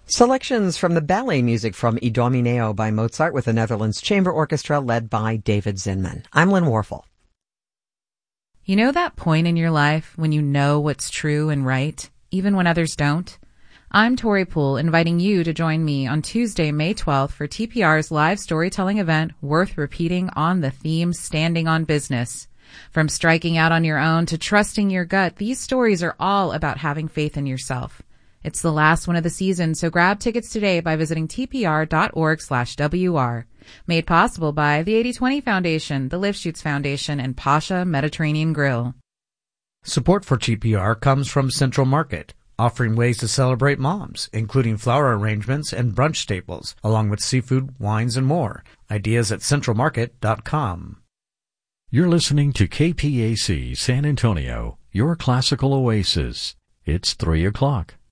Selections from the ballet music from Idomeneo by Mozart with the Netherlands Chamber Orchestra led by David Zinman. I'm Lynn Warfel. You know that point in your life when you know what's true and right, even when others don't? I'm Tori Poole, inviting you to join me on Tuesday, May 12th for TPR's live storytelling event worth repeating on the theme Standing on Business. From striking out on your own to trusting your gut, these stories are all about having faith in yourself. It's the last one of the season, so grab tickets today by visiting tpr.org/WR. Made possible by the 80/20 Foundation, the Lifshoots Foundation, and Pasha Mediterranean Grill. Support for TPR comes from Central Market, offering ways to celebrate moms, including flower arrangements and brunch staples, along with seafood, wines, and more. Ideas at centralmarket.com. You're listening to KPAC San Antonio, your classical oasis. It's 3 o'clock.